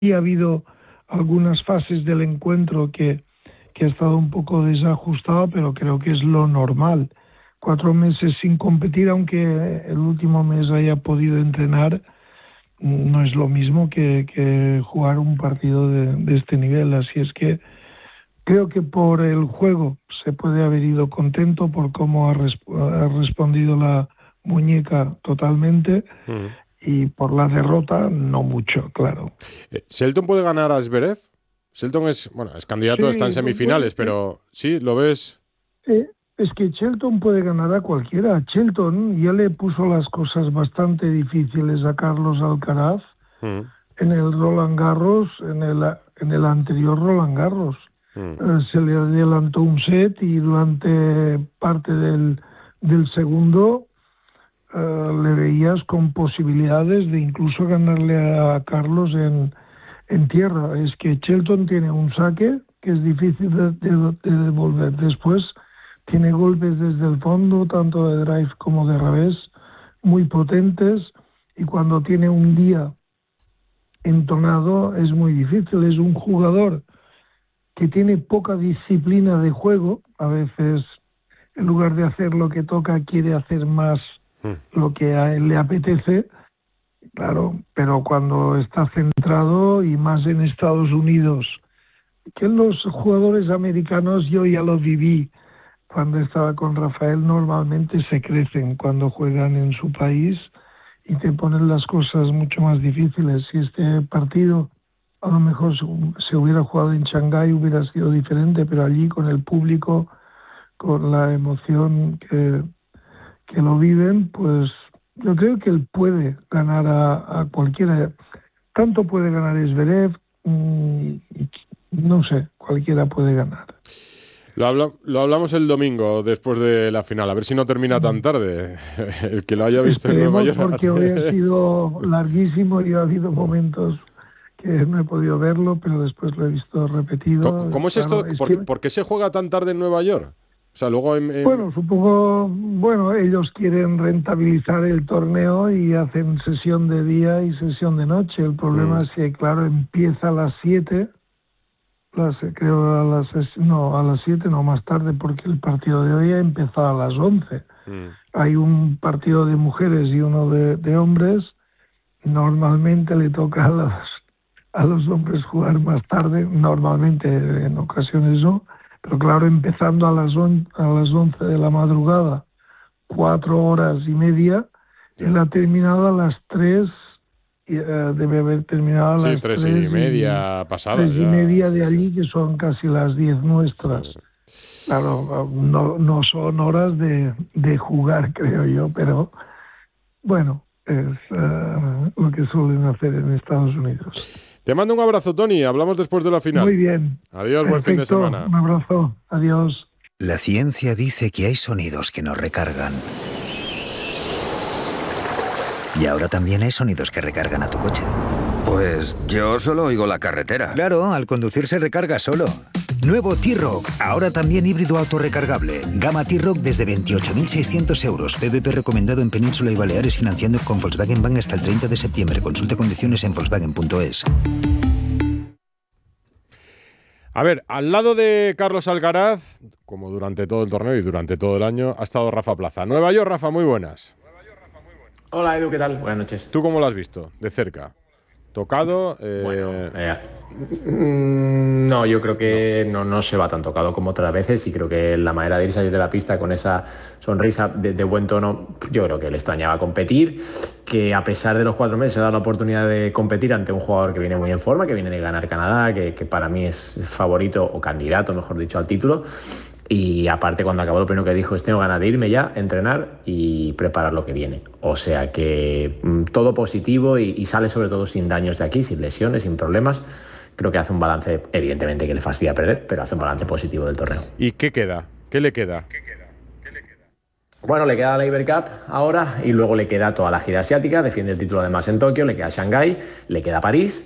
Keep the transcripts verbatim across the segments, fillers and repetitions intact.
ha habido algunas fases del encuentro que, que ha estado un poco desajustado, pero creo que es lo normal. Cuatro meses sin competir, aunque el último mes haya podido entrenar, no es lo mismo que, que jugar un partido de, de este nivel. Así es que creo que por el juego se puede haber ido contento por cómo ha, resp- ha respondido la muñeca totalmente, mm. y por la derrota no mucho, claro. Eh, ¿Shelton puede ganar a Zverev? Shelton es, bueno, es candidato, sí, está en semifinales, puede, pero ¿sí? ¿Lo ves? Eh, es que Shelton puede ganar a cualquiera. Shelton ya le puso las cosas bastante difíciles a Carlos Alcaraz mm. en el Roland Garros, en el, en el anterior Roland Garros. Mm. Eh, se le adelantó un set y durante parte del, del segundo eh, le veías con posibilidades de incluso ganarle a Carlos en, en tierra. Es que Shelton tiene un saque que es difícil de, de, de devolver. Después tiene golpes desde el fondo, tanto de drive como de revés, muy potentes, y cuando tiene un día entonado es muy difícil. Es un jugador que tiene poca disciplina de juego. A veces, en lugar de hacer lo que toca, quiere hacer más mm. lo que a él le apetece, claro, pero cuando está centrado, y más en Estados Unidos, que los jugadores americanos, yo ya lo viví cuando estaba con Rafael, normalmente se crecen cuando juegan en su país y te ponen las cosas mucho más difíciles. Si este partido a lo mejor se hubiera jugado en Shanghái hubiera sido diferente, pero allí con el público, con la emoción que, que lo viven, pues yo creo que él puede ganar a, a cualquiera. Tanto puede ganar Zverev, mmm, no sé, cualquiera puede ganar. Lo, habla, lo hablamos el domingo después de la final, a ver si no termina tan tarde. El que lo haya visto Esperemos, en Nueva York. Porque hoy ha sido larguísimo y ha habido momentos que no he podido verlo, pero después lo he visto repetido. ¿Cómo, cómo es claro, esto? Es ¿Por, que... ¿Por qué se juega tan tarde en Nueva York? O sea, luego en, en... Bueno, supongo, bueno, ellos quieren rentabilizar el torneo y hacen sesión de día y sesión de noche. El problema mm. es que, claro, empieza a las siete, las, creo a las no, a las siete, no, más tarde, porque el partido de hoy ha empezado a las once. Mm. Hay un partido de mujeres y uno de, de hombres. Normalmente le toca a los, a los hombres jugar más tarde, normalmente, en ocasiones no. Pero claro, empezando a las, on, a las once de la madrugada, cuatro horas y media, él ha terminado a las tres, y, uh, debe haber terminado a sí, las tres, tres y media pasadas. Tres y media de allí, que son casi las diez nuestras. Sí. Claro, no, no son horas de, de jugar, creo yo, pero bueno, es uh, lo que suelen hacer en Estados Unidos. Te mando un abrazo, Tony. Hablamos después de la final. Muy bien. Adiós, Perfecto. Buen fin de semana. Un abrazo. Adiós. La ciencia dice que hay sonidos que nos recargan. Y ahora también hay sonidos que recargan a tu coche. Pues yo solo oigo la carretera. Claro, al conducir se recarga solo. Nuevo T-Roc, ahora también híbrido autorrecargable. Gama T-Roc desde veintiocho mil seiscientos euros. P V P recomendado en Península y Baleares, financiando con Volkswagen Bank hasta el treinta de septiembre. Consulte condiciones en volkswagen punto es. A ver, al lado de Carlos Alcaraz, como durante todo el torneo y durante todo el año, ha estado Rafa Plaza. Nueva York, Rafa, muy buenas. Hola, Edu, ¿qué tal? Buenas noches. ¿Tú cómo lo has visto? De cerca. ¿Tocado? Eh... Bueno, eh, no, yo creo que no, no se va tan tocado como otras veces, y creo que la manera de ir salir de la pista con esa sonrisa de, de buen tono, yo creo que le extrañaba competir, que a pesar de los cuatro meses se ha dado la oportunidad de competir ante un jugador que viene muy en forma, que viene de ganar Canadá, que, que para mí es favorito o candidato, mejor dicho, al título. Y aparte, cuando acabó, lo primero que dijo es: tengo ganas de irme ya, entrenar y preparar lo que viene. O sea que mmm, todo positivo, y, y sale sobre todo sin daños de aquí, sin lesiones, sin problemas. Creo que hace un balance, evidentemente que le fastidia perder, pero hace un balance positivo del torneo. ¿Y qué queda? ¿Qué le queda? ¿Qué queda? ¿Qué le queda? Bueno, le queda la Iber Cup ahora, y luego le queda toda la gira asiática, defiende el título además en Tokio, le queda Shanghái, le queda París.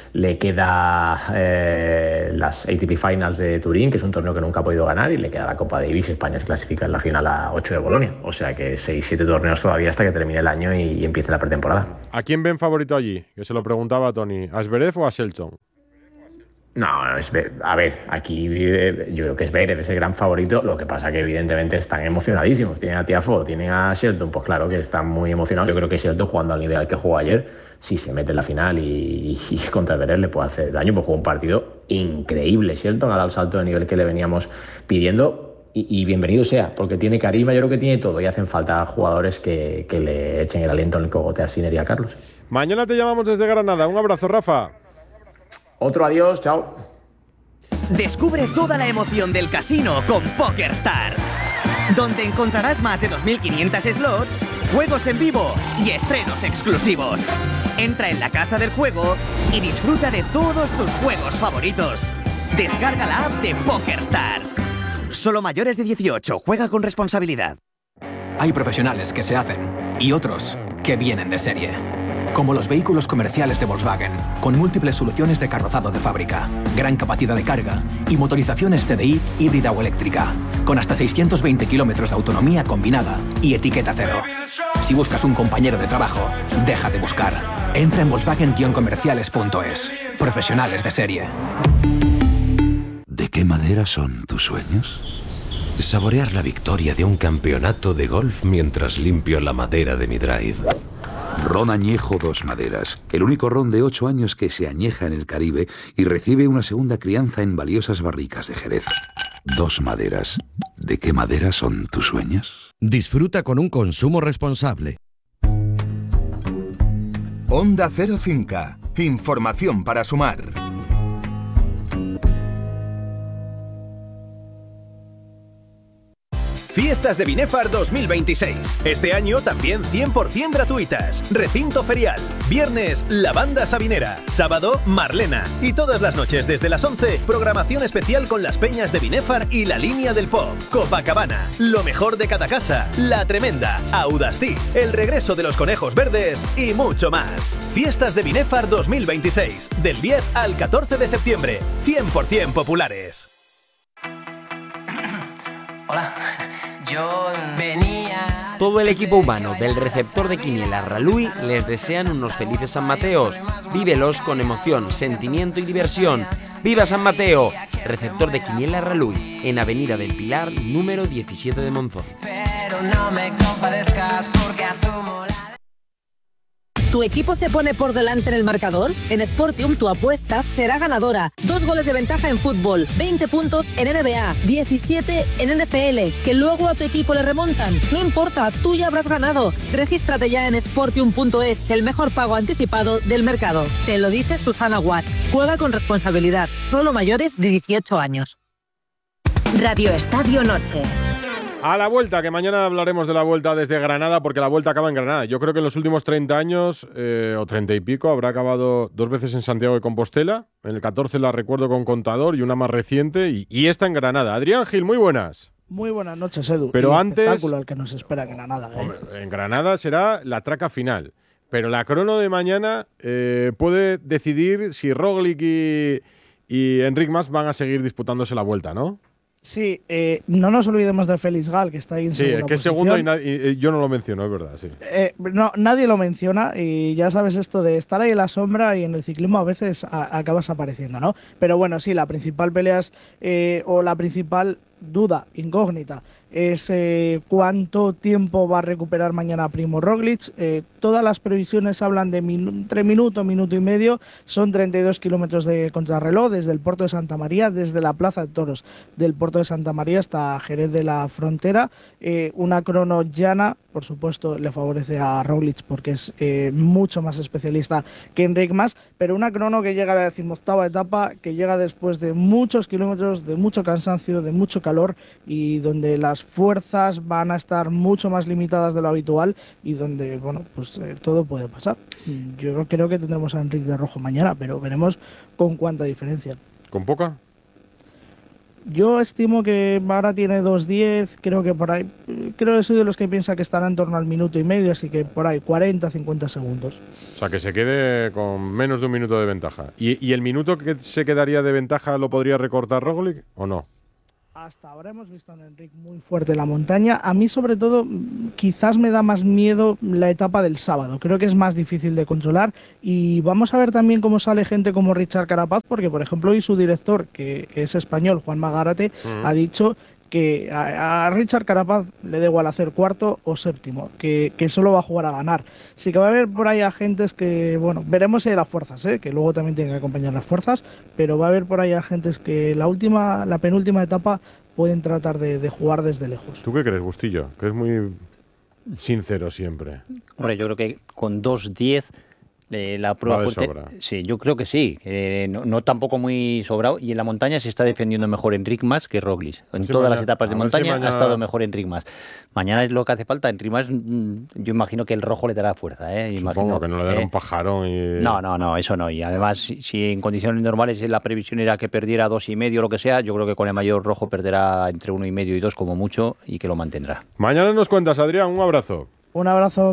le queda eh, las A T P Finals de Turín, que es un torneo que nunca ha podido ganar, y le queda la Copa Davis. España se clasifica en la final a ocho de Bolonia. O sea que seis siete torneos todavía hasta que termine el año y, y empiece la pretemporada. ¿A quién ven favorito allí? Que se lo preguntaba a Tony. ¿A Zverev o a Shelton? No, es, a ver, aquí yo creo que es Zverev, es el gran favorito. Lo que pasa que evidentemente están emocionadísimos. Tienen a Tiafoe, tienen a Shelton, pues claro que están muy emocionados. Yo creo que Shelton, jugando al nivel al que jugó ayer, si se mete en la final y, y contra Zverev le puede hacer daño, pues jugó un partido increíble. Shelton ha dado el salto de nivel que le veníamos pidiendo y, y bienvenido sea, porque tiene carisma, yo creo que tiene todo y hacen falta jugadores que, que le echen el aliento en el cogote a Sinner y a Carlos. Mañana te llamamos desde Granada. Un abrazo, Rafa. Otro adiós, chao. Descubre toda la emoción del casino con PokerStars, donde encontrarás más de dos mil quinientos slots, juegos en vivo y estrenos exclusivos. Entra en la casa del juego y disfruta de todos tus juegos favoritos. Descarga la app de PokerStars. Solo mayores de dieciocho. Juega con responsabilidad. Hay profesionales que se hacen y otros que vienen de serie. Como los vehículos comerciales de Volkswagen, con múltiples soluciones de carrozado de fábrica, gran capacidad de carga y motorizaciones T D I híbrida o eléctrica, con hasta seiscientos veinte kilómetros de autonomía combinada y etiqueta cero. Si buscas un compañero de trabajo, deja de buscar. Entra en volkswagen guion comerciales punto es. Profesionales de serie. ¿De qué madera son tus sueños? Saborear la victoria de un campeonato de golf mientras limpio la madera de mi drive. Ron Añejo Dos Maderas, el único ron de ocho años que se añeja en el Caribe y recibe una segunda crianza en valiosas barricas de Jerez. Dos Maderas. ¿De qué madera son tus sueños? Disfruta con un consumo responsable. Onda Cero Cinca. Información para sumar. Fiestas de Binefar dos mil veintiséis. Este año también cien por ciento gratuitas. Recinto ferial. Viernes, la banda Sabinera. Sábado, Marlena. Y todas las noches desde las once, programación especial con las peñas de Binefar y la línea del pop. Copacabana. Lo mejor de cada casa. La Tremenda. Audasti. El regreso de los conejos verdes. Y mucho más. Fiestas de Binefar dos mil veintiséis. Del diez al catorce de septiembre. cien por ciento populares. Hola. Yo venía... Todo el equipo humano del receptor de quiniela Ralui les desean unos felices San Mateos. Vívelos con emoción, sentimiento y diversión. ¡Viva San Mateo! Receptor de quiniela Ralui, en Avenida del Pilar, número diecisiete de Monzón. Pero no me compadezcas porque asumo la... ¿Tu equipo se pone por delante en el marcador? En Sportium tu apuesta será ganadora. Dos goles de ventaja en fútbol, veinte puntos en N B A, diecisiete en N F L, que luego a tu equipo le remontan. No importa, tú ya habrás ganado. Regístrate ya en sportium punto es, el mejor pago anticipado del mercado. Te lo dice Susana Guas. Juega con responsabilidad, solo mayores de dieciocho años. Radio Estadio Noche. A la vuelta, que mañana hablaremos de la vuelta desde Granada, porque la vuelta acaba en Granada. Yo creo que en los últimos treinta años, eh, o treinta y pico, habrá acabado dos veces en Santiago de Compostela. En el catorce la recuerdo con Contador y una más reciente, y, y esta en Granada. Adrián Gil, muy buenas. Muy buenas noches, Edu. Pero y antes... espectáculo el que nos espera en Granada. ¿eh? Hombre, en Granada será la traca final. Pero la crono de mañana eh, puede decidir si Roglic y, y Enric Mas van a seguir disputándose la vuelta, ¿no? Sí, eh, no nos olvidemos de Félix Gal, que está ahí en sí, segunda que es segundo y, y, y yo no lo menciono, es verdad, sí. Eh, no, nadie lo menciona y ya sabes esto de estar ahí en la sombra y en el ciclismo a veces a, acabas apareciendo, ¿no? Pero bueno, sí, la principal pelea es, eh, o la principal duda, incógnita, es eh, cuánto tiempo va a recuperar mañana Primo Roglic. Eh, todas las previsiones hablan de minu entre minuto, minuto y medio. Son treinta y dos kilómetros de contrarreloj desde el puerto de Santa María, desde la Plaza de Toros del puerto de Santa María hasta Jerez de la Frontera. Eh, una crono llana, por supuesto, le favorece a Roglic porque es eh, mucho más especialista que Enric Mas, pero una crono que llega a la decimoctava etapa, que llega después de muchos kilómetros, de mucho cansancio, de mucho calor y donde las fuerzas van a estar mucho más limitadas de lo habitual y donde, bueno, pues eh, todo puede pasar. Yo creo que tendremos a Enric de rojo mañana, pero veremos con cuánta diferencia. ¿Con poca? Yo estimo que ahora tiene dos diez, creo que por ahí, creo que soy de los que piensa que estará en torno al minuto y medio, así que por ahí cuarenta a cincuenta segundos. O sea, que se quede con menos de un minuto de ventaja. ¿Y, y el minuto que se quedaría de ventaja lo podría recortar Roglic o no? Hasta ahora hemos visto a un Enric muy fuerte en la montaña. A mí, sobre todo, quizás me da más miedo la etapa del sábado. Creo que es más difícil de controlar. Y vamos a ver también cómo sale gente como Richard Carapaz, porque, por ejemplo, hoy su director, que es español, Juanma Gárate, uh-huh. ha dicho que a, a Richard Carapaz le da igual hacer cuarto o séptimo, que, que solo va a jugar a ganar. Así que va a haber por ahí agentes que, bueno, veremos si hay las fuerzas, ¿eh? Que luego también tienen que acompañar las fuerzas, pero va a haber por ahí agentes que la última, la penúltima etapa pueden tratar de, de jugar desde lejos. ¿Tú qué crees, Bustillo? Que es muy sincero siempre. Hombre, yo creo que con dos diez Eh, la prueba fuerte, sobra. Sí, yo creo que sí, eh, no, no tampoco muy sobrado, y en la montaña se está defendiendo mejor Enric Mas que Roglic. En sí, todas mañana, las etapas de montaña si mañana... ha estado mejor Enric Mas. Mañana es lo que hace falta. Enric Mas, yo imagino que el rojo le dará fuerza. ¿eh? Supongo imagino, que no le dará eh, un pajarón. Y... No, no, no, eso no. Y además, si, si en condiciones normales la previsión era que perdiera dos y medio o lo que sea, yo creo que con el mayor rojo perderá entre uno y medio y dos como mucho, y que lo mantendrá. Mañana nos cuentas, Adrián. Un abrazo. Un abrazo.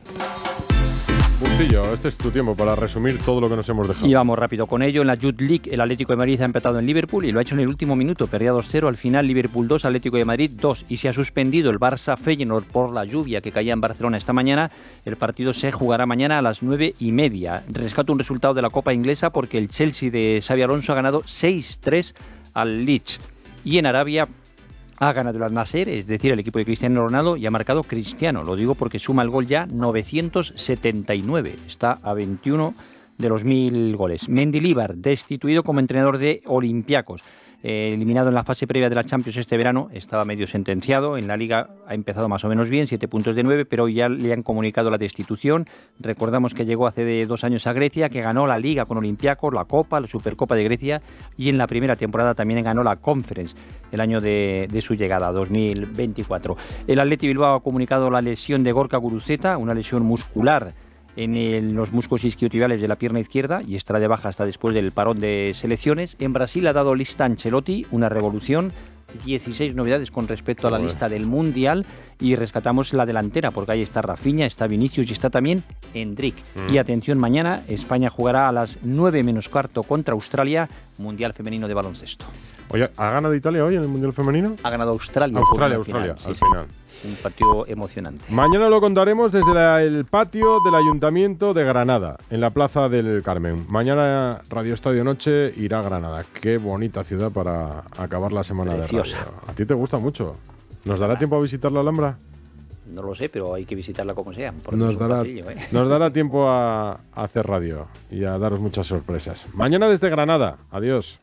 Bustillo, este es tu tiempo para resumir todo lo que nos hemos dejado. Y vamos rápido con ello. En la Youth League, el Atlético de Madrid ha empatado en Liverpool y lo ha hecho en el último minuto. Perdía dos cero. Al final, Liverpool dos, Atlético de Madrid dos. Y se ha suspendido el Barça-Feyenoord por la lluvia que caía en Barcelona esta mañana. El partido se jugará mañana a las nueve y media. Rescato un resultado de la Copa Inglesa porque el Chelsea de Xabi Alonso ha ganado seis tres al Leeds. Y en Arabia ha ganado el Al-Nassr, es decir, el equipo de Cristiano Ronaldo, y ha marcado Cristiano. Lo digo porque suma el gol ya novecientos setenta y nueve. Está a veintiuno de los mil goles. Mendilibar, destituido como entrenador de Olympiacos. Eh, eliminado en la fase previa de la Champions este verano, estaba medio sentenciado. En la Liga ha empezado más o menos bien, siete puntos de nueve, pero ya le han comunicado la destitución. Recordamos que llegó hace de dos años a Grecia, que ganó la Liga con Olympiacos, la Copa, la Supercopa de Grecia, y en la primera temporada también ganó la Conference, el año de, de su llegada, dos mil veinticuatro. El Athletic Bilbao ha comunicado la lesión de Gorka Guruzeta, una lesión muscular en el, los músculos isquiotibiales de la pierna izquierda, y estará de baja hasta después del parón de selecciones. En Brasil ha dado lista Ancelotti, una revolución, dieciséis novedades con respecto a la lista del Mundial, y rescatamos la delantera porque ahí está Rafinha, está Vinicius y está también Endrick. Mm. Y atención, mañana España jugará a las nueve menos cuarto contra Australia, Mundial Femenino de Baloncesto. Oye, ¿ha ganado Italia hoy en el Mundial Femenino? Ha ganado Australia. Australia, Australia, final, al sí, final. Sí. Un partido emocionante. Mañana lo contaremos desde la, el patio del Ayuntamiento de Granada, en la Plaza del Carmen. Mañana Radio Estadio Noche irá a Granada. Qué bonita ciudad para acabar la semana Preciosa. de radio. ¿A ti te gusta mucho? ¿Nos dará tiempo a visitar la Alhambra? No lo sé, pero hay que visitarla como sea. Nos dará, pasillo, ¿eh? nos dará tiempo a, a hacer radio y a daros muchas sorpresas. Mañana desde Granada. Adiós.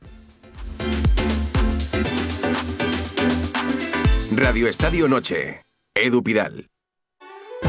Radio Estadio Noche. Edu Pidal.